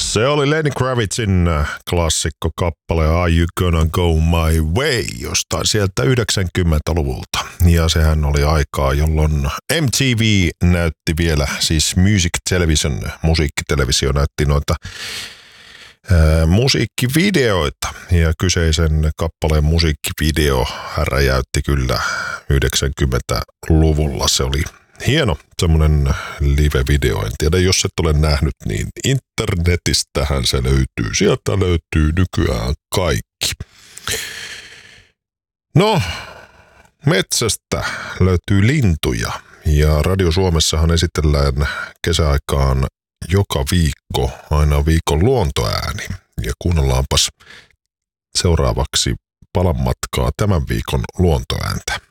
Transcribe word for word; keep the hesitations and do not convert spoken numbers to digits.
Se oli Lenny Kravitzin klassikkokappale Are You Gonna Go My Way jostain sieltä yhdeksänkymmentäluvulta. Ja sehän oli aikaa, jolloin M T V näytti vielä, siis Music Television, musiikkitelevisio näytti noita ää, musiikkivideoita. Ja kyseisen kappaleen musiikkivideo räjäytti kyllä yhdeksänkymmentäluvulla. Se oli hieno semmoinen live-video. En tiedä, jos et ole nähnyt, niin internetistähän se löytyy. Sieltä löytyy nykyään kaikki. No, metsästä löytyy lintuja. Ja Radio Suomessahan esitellään kesäaikaan joka viikko, aina viikon luontoääni. Ja kuunnellaanpas seuraavaksi palan matkaa tämän viikon luontoääntä.